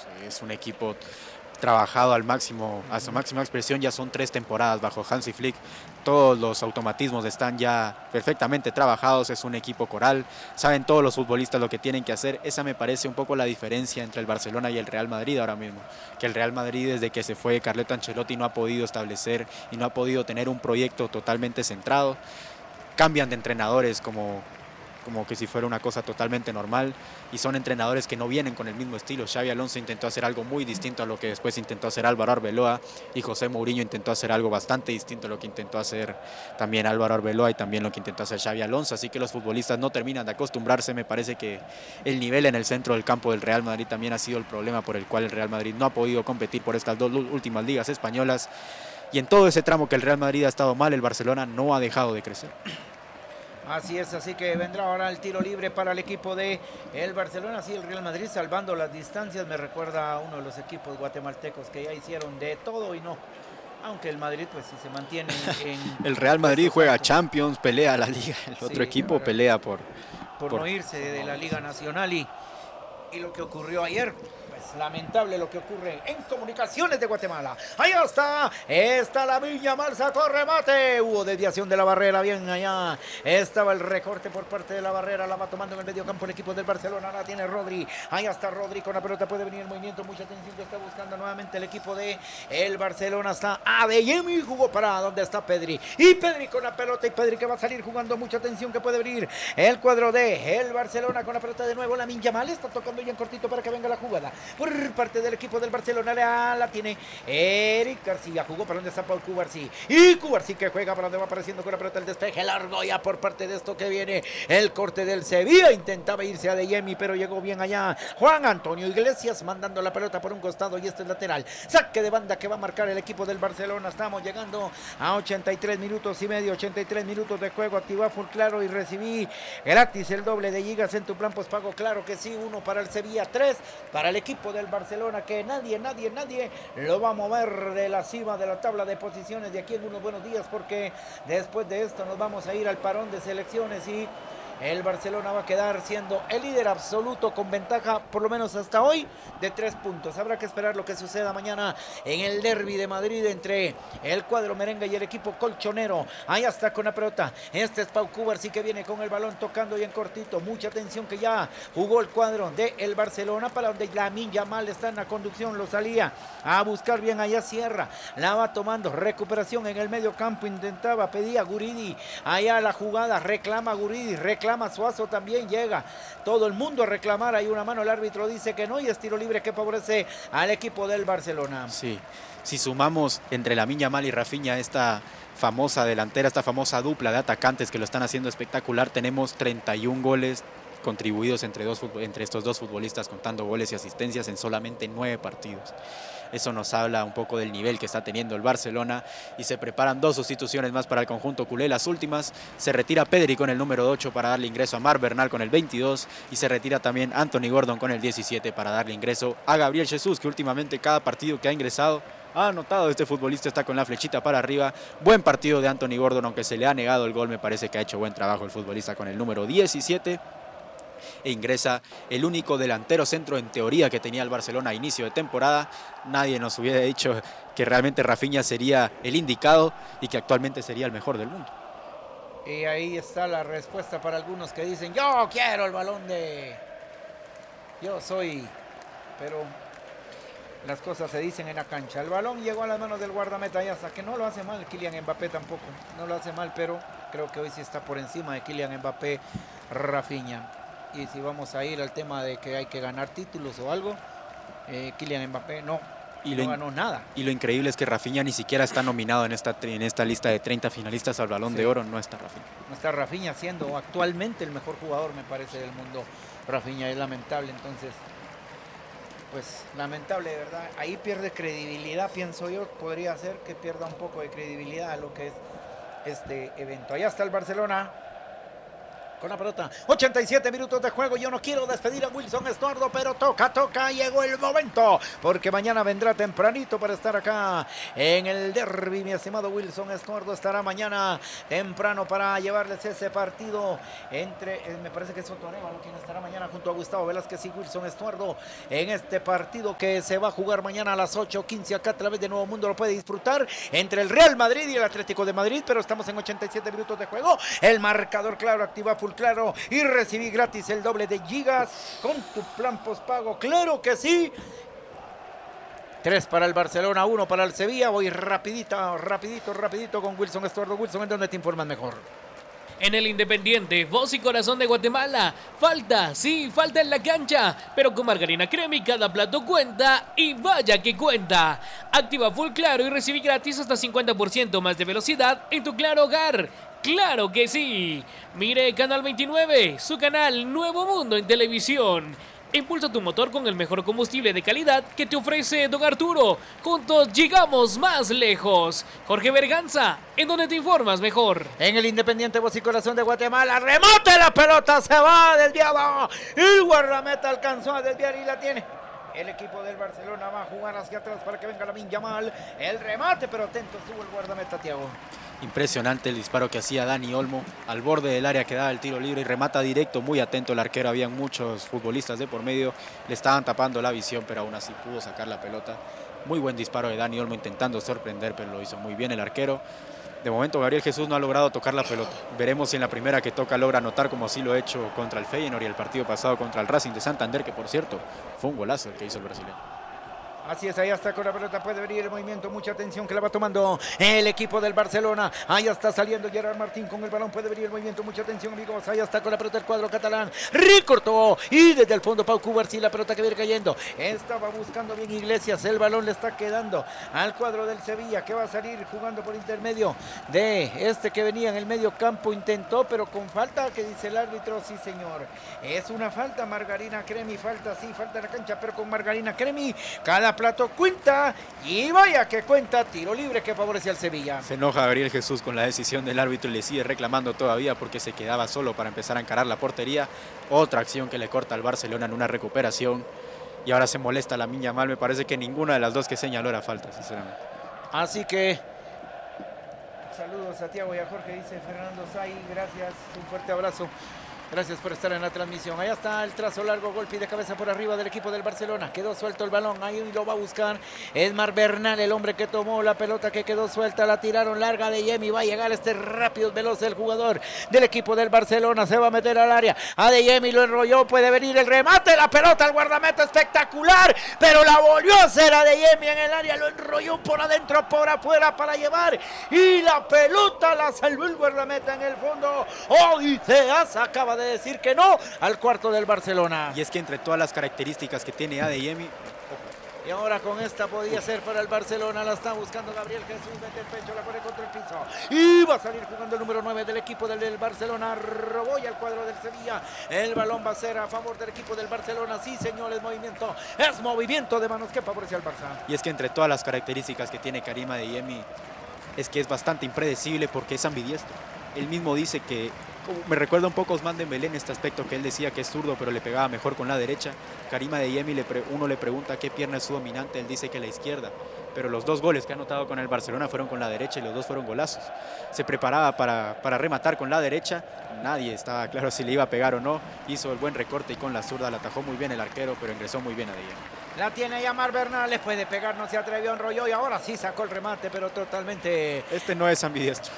Es un equipo trabajado al máximo, a su máxima expresión. Ya son 3 temporadas bajo Hansi Flick. Todos los automatismos están ya perfectamente trabajados. Es un equipo coral. Saben todos los futbolistas lo que tienen que hacer. Esa me parece un poco la diferencia entre el Barcelona y el Real Madrid ahora mismo. Que el Real Madrid, desde que se fue Carleto Ancelotti, no ha podido establecer y no ha podido tener un proyecto totalmente centrado. Cambian de entrenadores como que si fuera una cosa totalmente normal, y son entrenadores que no vienen con el mismo estilo. Xavi Alonso intentó hacer algo muy distinto a lo que después intentó hacer Álvaro Arbeloa, y José Mourinho intentó hacer algo bastante distinto a lo que intentó hacer también Álvaro Arbeloa y también lo que intentó hacer Xavi Alonso. Así que los futbolistas no terminan de acostumbrarse. Me parece que el nivel en el centro del campo del Real Madrid también ha sido el problema por el cual el Real Madrid no ha podido competir por estas 2 últimas ligas españolas, y en todo ese tramo que el Real Madrid ha estado mal, el Barcelona no ha dejado de crecer. Así es, así que vendrá ahora el tiro libre para el equipo de el Barcelona. Sí, el Real Madrid salvando las distancias. Me recuerda a uno de los equipos guatemaltecos que ya hicieron de todo y no. Aunque el Madrid, pues sí se mantiene El Real en Madrid puestos juega altos. Champions, pelea la Liga. El otro Sí, equipo pelea por por, no irse por de no la irse. Liga Nacional y lo que ocurrió ayer. Pues lamentable lo que ocurre en Comunicaciones de Guatemala. Ahí está la Viña Mal, sacó remate. Hubo desviación de la barrera, bien allá. Estaba el recorte por parte de la barrera, la va tomando en el medio campo el equipo del Barcelona. La tiene Rodri. Ahí está Rodri con la pelota, puede venir el movimiento. Mucha atención que está buscando nuevamente el equipo de el Barcelona. Está Adeyemi, jugó para donde está Pedri. Y Pedri con la pelota, y Pedri que va a salir jugando. Mucha atención que puede venir el cuadro de el Barcelona con la pelota de nuevo. La Yamal está tocando ya en cortito para que venga la jugada por parte del equipo del Barcelona. La tiene Eric García, jugó para donde está Paul Cubarsí, y Cubarsí que juega para donde va apareciendo con la pelota, el despeje largo ya por parte de esto que viene el corte del Sevilla. Intentaba irse a Deyemi, pero llegó bien allá Juan Antonio Iglesias mandando la pelota por un costado, y este es lateral, saque de banda que va a marcar el equipo del Barcelona. Estamos llegando a 83 minutos y medio, 83 minutos de juego. Activa full claro y recibí gratis el doble de gigas en tu plan postpago. Claro que sí, 1 para el Sevilla, 3 para el equipo del Barcelona, que nadie lo va a mover de la cima de la tabla de posiciones de aquí en unos buenos días, porque después de esto nos vamos a ir al parón de selecciones y el Barcelona va a quedar siendo el líder absoluto con ventaja, por lo menos hasta hoy, de 3 puntos. Habrá que esperar lo que suceda mañana en el derbi de Madrid entre el cuadro merengue y el equipo colchonero. Ahí está con la pelota. Este es Pau Cubarsí que viene con el balón tocando y en cortito. Mucha atención que ya jugó el cuadro de el Barcelona, para donde Lamine Yamal está en la conducción. Lo salía a buscar bien allá Sierra. La va tomando. Recuperación en el medio campo. Intentaba, pedía Guridi. Allá la jugada. Reclama Guridi. Reclama Suazo, también llega todo el mundo a reclamar. Hay una mano, el árbitro dice que no, y es tiro libre que favorece al equipo del Barcelona. Sí, si sumamos entre Lamine Yamal y Rafinha esta famosa delantera, esta famosa dupla de atacantes que lo están haciendo espectacular, tenemos 31 goles contribuidos entre estos dos futbolistas, contando goles y asistencias en solamente 9 partidos. Eso nos habla un poco del nivel que está teniendo el Barcelona, y se preparan 2 sustituciones más para el conjunto culé. Las últimas: se retira Pedri con el número 8 para darle ingreso a Marc Bernal con el 22, y se retira también Anthony Gordon con el 17 para darle ingreso a Gabriel Jesús, que últimamente cada partido que ha ingresado ha anotado. Este futbolista está con la flechita para arriba. Buen partido de Anthony Gordon, aunque se le ha negado el gol. Me parece que ha hecho buen trabajo el futbolista con el número 17. E ingresa el único delantero centro en teoría que tenía el Barcelona a inicio de temporada. Nadie nos hubiera dicho que realmente Rafinha sería el indicado y que actualmente sería el mejor del mundo. Y ahí está la respuesta para algunos que dicen: yo quiero el balón de... Yo soy... Pero las cosas se dicen en la cancha. El balón llegó a las manos del guardameta, y hasta que no lo hace mal Kylian Mbappé tampoco. No lo hace mal, pero creo que hoy sí está por encima de Kylian Mbappé Rafinha. Y si vamos a ir al tema de que hay que ganar títulos o algo, Kylian Mbappé no ganó nada. Y lo increíble es que Rafinha ni siquiera está nominado en esta lista de 30 finalistas al Balón de Sí. Oro. No está Rafinha. No está Rafinha, siendo actualmente el mejor jugador, me parece, del mundo. Rafinha es lamentable, entonces, pues lamentable, de verdad. Ahí pierde credibilidad, pienso yo. Podría ser que pierda un poco de credibilidad a lo que es este evento. Allá está el Barcelona. con la pelota. 87 minutos de juego. Yo no quiero despedir a Wilson Estuardo, pero toca. Llegó el momento, porque mañana vendrá tempranito para estar acá en el derbi. Mi estimado Wilson Estuardo estará mañana temprano para llevarles ese partido entre, me parece que es Soto Arévalo quien estará mañana junto a Gustavo Velázquez y Wilson Estuardo en este partido que se va a jugar mañana a las 8:15 acá a través de Nuevo Mundo. Lo puede disfrutar entre el Real Madrid y el Atlético de Madrid, pero estamos en 87 minutos de juego. El marcador claro, activa full claro y recibí gratis el doble de gigas con tu plan postpago. Claro que sí. 3 para el Barcelona, 1 para el Sevilla. Voy rapidito con Wilson Estuardo. Wilson, ¿en dónde te informan mejor? En el Independiente, voz y corazón de Guatemala. Falta en la cancha, pero con margarina Cremi cada plato cuenta y vaya que cuenta. Activa full claro y recibí gratis hasta 50% más de velocidad en tu Claro Hogar. ¡Claro que sí! Mire Canal 29, su canal Nuevo Mundo en televisión. Impulsa tu motor con el mejor combustible de calidad que te ofrece Don Arturo. Juntos llegamos más lejos. Jorge Berganza, ¿en dónde te informas mejor? En el Independiente, voz y corazón de Guatemala. ¡Remate la pelota! Se va desviado. El guardameta alcanzó a desviar y la tiene. El equipo del Barcelona va a jugar hacia atrás para que venga Lamine Yamal. El remate, pero atento estuvo el guardameta, Thiago. Impresionante el disparo que hacía Dani Olmo al borde del área que daba el tiro libre y remata directo, muy atento el arquero. Habían muchos futbolistas de por medio, le estaban tapando la visión, pero aún así pudo sacar la pelota. Muy buen disparo de Dani Olmo intentando sorprender, pero lo hizo muy bien el arquero. De momento Gabriel Jesús no ha logrado tocar la pelota. Veremos si en la primera que toca logra anotar, como así lo ha hecho contra el Feyenoord y el partido pasado contra el Racing de Santander, que por cierto fue un golazo el que hizo el brasileño. Así es, ahí está con la pelota, puede venir el movimiento, mucha atención que la va tomando el equipo del Barcelona. Ahí está saliendo Gerard Martín con el balón, puede venir el movimiento, mucha atención, amigos. Ahí está con la pelota el cuadro catalán, recortó y desde el fondo Pau Cubarsí, la pelota que viene cayendo. Estaba buscando bien Iglesias, el balón le está quedando al cuadro del Sevilla, que va a salir jugando por intermedio de este que venía en el medio campo. Intentó, pero con falta, que dice el árbitro, sí señor, es una falta. Margarina Cremi, falta, sí, falta en la cancha, pero con Margarina Cremi cada plato cuenta y vaya que cuenta. Tiro libre que favorece al Sevilla. Se enoja Gabriel Jesús con la decisión del árbitro y le sigue reclamando todavía porque se quedaba solo para empezar a encarar la portería. Otra acción que le corta al Barcelona en una recuperación y ahora se molesta Lamine Yamal. Me parece que ninguna de las dos que señaló era falta, sinceramente. Así que saludos a Thiago y a Jorge, dice Fernando Say, gracias, un fuerte abrazo. Gracias por estar en la transmisión. Ahí está el trazo largo, golpe de cabeza por arriba del equipo del Barcelona. Quedó suelto el balón, ahí lo va a buscar Edmar Bernal, el hombre que tomó la pelota que quedó suelta. La tiraron larga de Yemi, va a llegar este rápido, veloz el jugador del equipo del Barcelona. Se va a meter al área, a de Yemi lo enrolló, puede venir el remate, la pelota al guardameta, espectacular, pero la volvió a hacer a de Yemi en el área, lo enrolló por adentro, por afuera para llevar y la pelota la salvó el guardameta en el fondo. Odiseas acaba de decir que no al cuarto del Barcelona. Y es que entre todas las características que tiene Adeyemi, y ahora con esta podía ser para el Barcelona, la está buscando Gabriel Jesús, mete el pecho, la pone contra el piso y va a salir jugando el número 9 del equipo del Barcelona. Robó ya el cuadro del Sevilla, el balón va a ser a favor del equipo del Barcelona. Sí señores, movimiento, es movimiento de manos que favorece al Barça. Y es que entre todas las características que tiene Karim Adeyemi, es que es bastante impredecible porque es ambidiestro. Él mismo dice que, me recuerda un poco a Ousmane Dembélé en este aspecto, que él decía que es zurdo pero le pegaba mejor con la derecha. Karim Adeyemi, uno le pregunta qué pierna es su dominante, él dice que la izquierda, pero los dos goles que ha anotado con el Barcelona fueron con la derecha y los dos fueron golazos. Se preparaba para rematar con la derecha, nadie estaba claro si le iba a pegar o no, hizo el buen recorte y con la zurda la atajó muy bien el arquero, pero ingresó muy bien Adeyemi. La tiene Yamar Bernal, le puede pegar, no se atrevió, enrolló y ahora sí sacó el remate, pero totalmente... Este no es ambidiestro.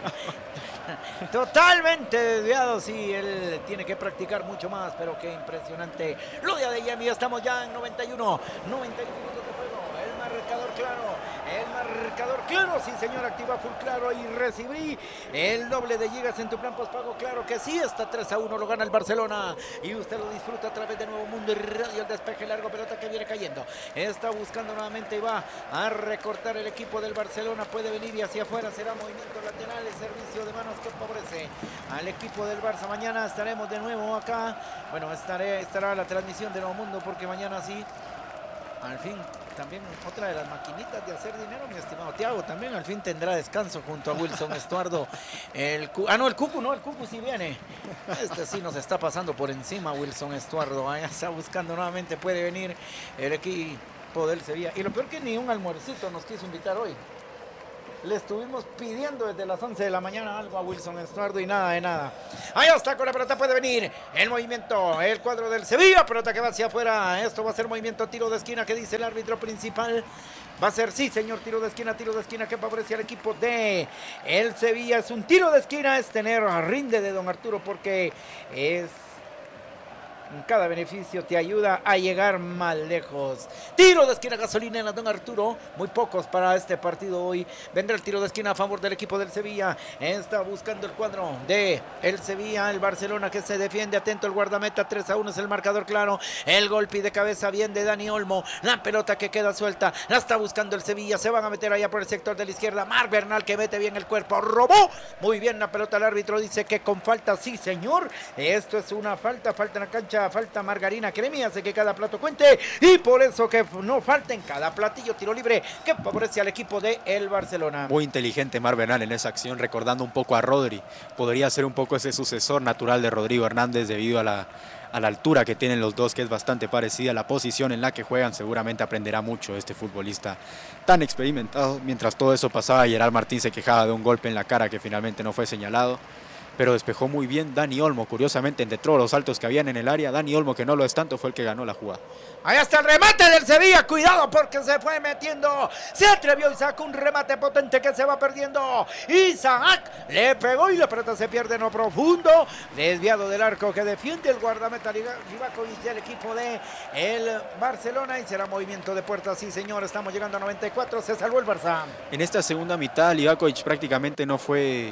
Totalmente desviado, sí, él tiene que practicar mucho más, pero qué impresionante lo de Adeyemi. Estamos ya en 91 minutos de juego, el marcador claro, sí señor, activa full claro y recibí el doble de gigas en tu plan postpago, claro que sí, está 3-1, lo gana el Barcelona y usted lo disfruta a través de Nuevo Mundo y Radio. El despeje largo, pelota que viene cayendo, está buscando nuevamente y va a recortar el equipo del Barcelona, puede venir y hacia afuera será movimiento lateral, el servicio de manos que favorece al equipo del Barça. Mañana estaremos de nuevo acá, bueno, estará la transmisión de Nuevo Mundo porque mañana sí Al fin, también otra de las maquinitas de hacer dinero, mi estimado Tiago, también al fin tendrá descanso junto a Wilson Estuardo. El Cucu sí viene. Este sí nos está pasando por encima, Wilson Estuardo. Ahí está buscando nuevamente, puede venir el equipo del Sevilla. Y lo peor que ni un almuercito nos quiso invitar hoy. Le estuvimos pidiendo desde las 11 de la mañana algo a Wilson Estuardo y nada de nada. Ahí está, con la pelota puede venir el movimiento, el cuadro del Sevilla, pelota que va hacia afuera. Esto va a ser movimiento, tiro de esquina, que dice el árbitro principal. Va a ser, sí señor, tiro de esquina que favorece al equipo de el Sevilla. Es un tiro de esquina, es tener rinde de don Arturo, porque es... cada beneficio te ayuda a llegar más lejos. Tiro de esquina, gasolina en la don Arturo. Muy pocos para este partido hoy. Vendrá el tiro de esquina a favor del equipo del Sevilla. Está buscando el cuadro de el Sevilla. El Barcelona que se defiende. Atento el guardameta. 3-1 es el marcador claro. El golpe de cabeza bien de Dani Olmo. La pelota que queda suelta. La está buscando el Sevilla. Se van a meter allá por el sector de la izquierda. Marc Bernal que mete bien el cuerpo. Robó muy bien la pelota. El árbitro dice que con falta. Sí, señor. Esto es una falta. Falta en la cancha. Falta Margarina Cremi, hace que cada plato cuente y por eso que no falta en cada platillo. Tiro libre que favorece al equipo de el Barcelona. Muy inteligente Marc Bernal en esa acción, recordando un poco a Rodri. Podría ser un poco ese sucesor natural de Rodrigo Hernández debido a la altura que tienen los dos, que es bastante parecida a la posición en la que juegan. Seguramente aprenderá mucho este futbolista tan experimentado. Mientras todo eso pasaba, Gerard Martín se quejaba de un golpe en la cara que finalmente no fue señalado, pero despejó muy bien Dani Olmo, curiosamente entre todos los saltos que habían en el área. Dani Olmo, que no lo es tanto, fue el que ganó la jugada. Ahí está el remate del Sevilla, cuidado porque se fue metiendo, se atrevió y sacó un remate potente que se va perdiendo. Isaac le pegó y la pelota se pierde en lo profundo, desviado del arco que defiende el guardameta Livakovic del equipo de el Barcelona, y será movimiento de puerta. Sí señor, estamos llegando a 94, se salvó el Barça. En esta segunda mitad Livakovic prácticamente no fue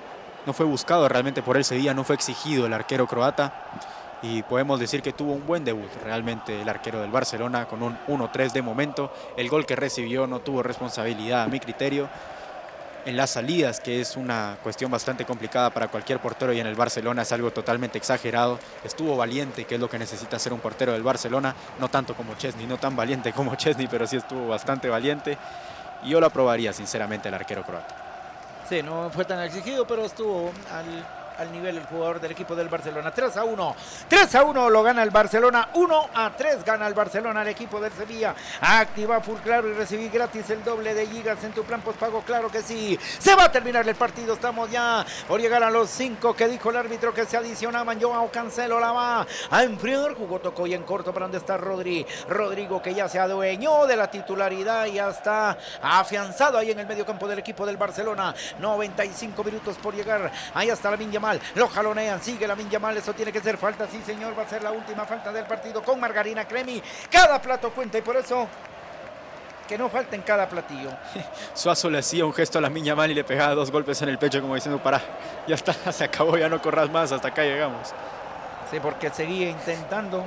buscado realmente por el Sevilla, no fue exigido el arquero croata, y podemos decir que tuvo un buen debut realmente el arquero del Barcelona con un 1-3 de momento. El gol que recibió no tuvo responsabilidad a mi criterio en las salidas, que es una cuestión bastante complicada para cualquier portero, y en el Barcelona es algo totalmente exagerado. Estuvo valiente, que es lo que necesita ser un portero del Barcelona, no tanto como Chesney, no tan valiente como Chesney, pero sí estuvo bastante valiente, y yo lo aprobaría sinceramente el arquero croata. Sí, no fue tan exigido, pero estuvo al nivel el jugador del equipo del Barcelona. 3-1. 3-1 lo gana el Barcelona. 1-3 gana el Barcelona al equipo del Sevilla. Activa full claro y recibí gratis el doble de gigas en tu plan postpago. Claro que sí. Se va a terminar el partido. Estamos ya por llegar a los 5 que dijo el árbitro que se adicionaban. Joao Cancelo la va a enfriar. Jugó, tocó y en corto para donde está Rodrigo, que ya se adueñó de la titularidad y ya está afianzado ahí en el medio campo del equipo del Barcelona. 95 minutos por llegar. Ahí está Lamine Yamal. Lo jalonean, sigue Lamine Yamal, eso tiene que ser falta, sí señor, va a ser la última falta del partido con Margarina Cremi. Cada plato cuenta y por eso que no falta en cada platillo. Suazo le hacía un gesto a Lamine Yamal y le pegaba 2 golpes en el pecho como diciendo: para, ya está, se acabó, ya no corras más, hasta acá llegamos. Sí, porque seguía intentando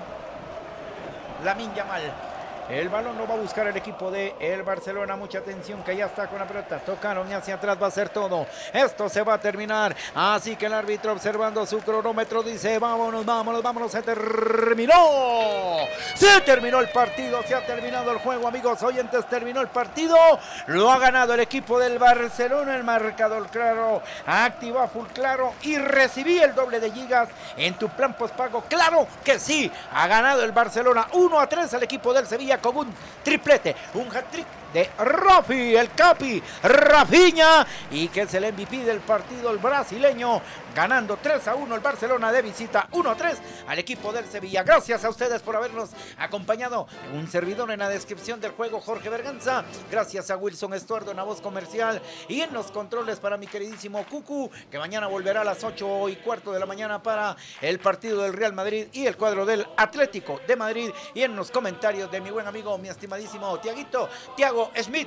Lamine Yamal. El balón lo va a buscar el equipo de el Barcelona. Mucha atención, que ya está con la pelota. Tocaron y hacia atrás va a ser todo. Esto se va a terminar. Así que el árbitro, observando su cronómetro, dice: vámonos, vámonos, vámonos. Se terminó. Se terminó el partido. Se ha terminado el juego, amigos oyentes. Terminó el partido. Lo ha ganado el equipo del Barcelona. El marcador claro. Activa full claro. Y recibí el doble de gigas en tu plan postpago. Claro que sí. Ha ganado el Barcelona 1-3 al equipo del Sevilla, con un triplete, un hat-trick de Rafi, el Capi, Rafinha, y que es el MVP del partido, el brasileño, ganando 3-1 el Barcelona de visita, 1-3 al equipo del Sevilla. Gracias a ustedes por habernos acompañado. Un servidor en la descripción del juego, Jorge Berganza. Gracias a Wilson Estuardo en la voz comercial y en los controles para mi queridísimo Cucu, que mañana volverá a las 8:15 de la mañana para el partido del Real Madrid y el cuadro del Atlético de Madrid, y en los comentarios de mi buen amigo, mi estimadísimo Tiago Smith.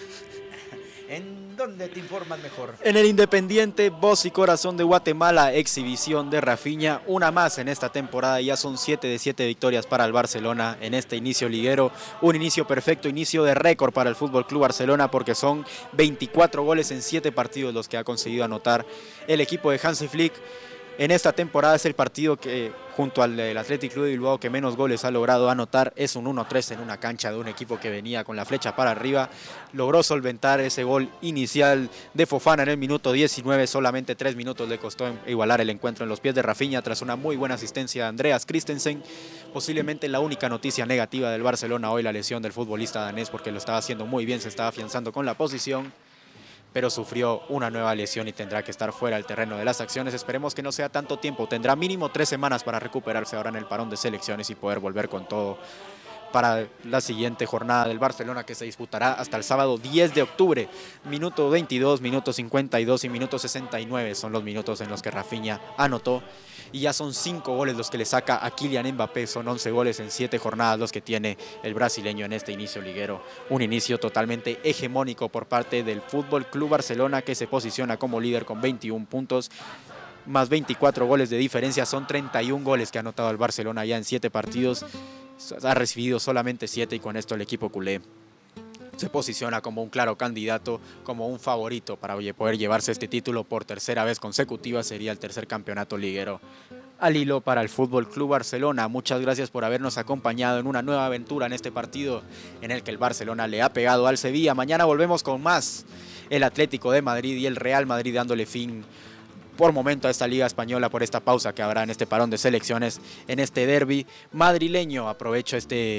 ¿En dónde te informas mejor? En el Independiente, voz y corazón de Guatemala, exhibición de Rafinha, una más en esta temporada. Ya son 7 de 7 victorias para el Barcelona en este inicio liguero. Un inicio perfecto, inicio de récord para el FC Barcelona, porque son 24 goles en 7 partidos los que ha conseguido anotar el equipo de Hansi Flick. en esta temporada es el partido que, junto al del Athletic Club de Bilbao, que menos goles ha logrado anotar. Es un 1-3 en una cancha de un equipo que venía con la flecha para arriba. Logró solventar ese gol inicial de Fofana en el minuto 19. Solamente 3 minutos le costó igualar el encuentro en los pies de Rafinha tras una muy buena asistencia de Andreas Christensen. Posiblemente la única noticia negativa del Barcelona hoy, la lesión del futbolista danés, porque lo estaba haciendo muy bien, se estaba afianzando con la posición, pero sufrió una nueva lesión y tendrá que estar fuera del terreno de las acciones. Esperemos que no sea tanto tiempo, tendrá mínimo 3 semanas para recuperarse ahora en el parón de selecciones y poder volver con todo para la siguiente jornada del Barcelona, que se disputará hasta el sábado 10 de octubre. Minuto 22, minuto 52 y minuto 69 son los minutos en los que Rafinha anotó. Y ya son 5 goles los que le saca a Kylian Mbappé, son 11 goles en 7 jornadas los que tiene el brasileño en este inicio liguero. Un inicio totalmente hegemónico por parte del Fútbol Club Barcelona, que se posiciona como líder con 21 puntos, más 24 goles de diferencia. Son 31 goles que ha anotado el Barcelona ya en 7 partidos, ha recibido solamente 7 y con esto el equipo culé se posiciona como un claro candidato, como un favorito para poder llevarse este título por tercera vez consecutiva. Sería el tercer campeonato liguero al hilo para el Fútbol Club Barcelona. Muchas gracias por habernos acompañado en una nueva aventura en este partido en el que el Barcelona le ha pegado al Sevilla. Mañana volvemos con más. El Atlético de Madrid y el Real Madrid dándole fin por momento a esta Liga Española por esta pausa que habrá en este parón de selecciones, en este derbi madrileño. Aprovecho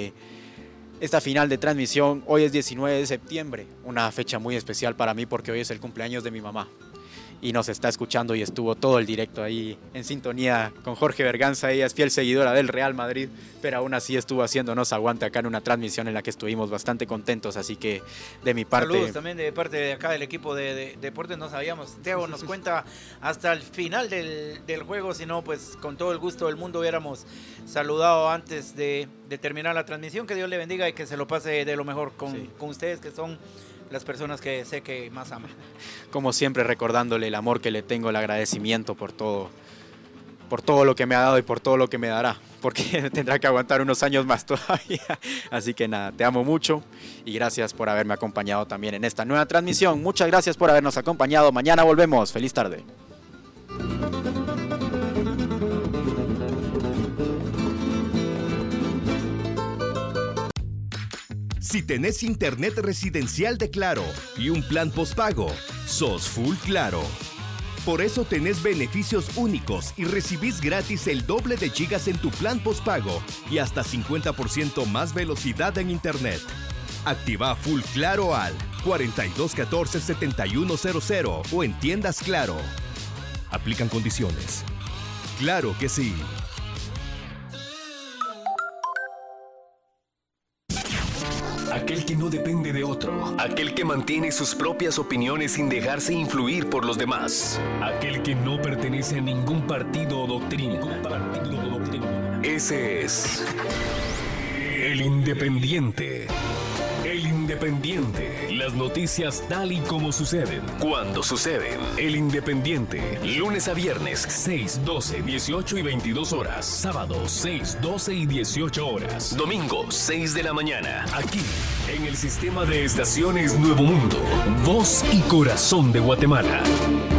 esta final de transmisión. Hoy es 19 de septiembre, una fecha muy especial para mí porque hoy es el cumpleaños de mi mamá y nos está escuchando y estuvo todo el directo ahí en sintonía con Jorge Berganza. Ella es fiel seguidora del Real Madrid, pero aún así estuvo haciéndonos aguante acá en una transmisión en la que estuvimos bastante contentos, así que de mi parte... Saludos también de parte de acá del equipo de Deportes. No sabíamos, Teo nos cuenta hasta el final del juego, si no pues con todo el gusto del mundo hubiéramos saludado antes de terminar la transmisión. Que Dios le bendiga y que se lo pase de lo mejor con ustedes, que son las personas que sé que más aman. Como siempre, recordándole el amor que le tengo, el agradecimiento por todo lo que me ha dado y por todo lo que me dará, porque tendrá que aguantar unos años más todavía. Así que nada, te amo mucho y gracias por haberme acompañado también en esta nueva transmisión. Muchas gracias por habernos acompañado. Mañana volvemos. Feliz tarde. Si tenés internet residencial de Claro y un plan postpago, sos full Claro. Por eso tenés beneficios únicos y recibís gratis el doble de gigas en tu plan postpago y hasta 50% más velocidad en internet. Activa full Claro al 4214-7100 o en tiendas Claro. Aplican condiciones. Claro que sí. Aquel que no depende de otro. Aquel que mantiene sus propias opiniones sin dejarse influir por los demás. Aquel que no pertenece a ningún partido o doctrina. Ese es el Independiente. El Independiente. Las noticias tal y como suceden. Cuando suceden. El Independiente. Lunes a viernes, 6, 12, 18 y 22 horas. Sábado, 6, 12 y 18 horas. Domingo, 6 de la mañana. Aquí, en el sistema de estaciones Nuevo Mundo. Voz y corazón de Guatemala.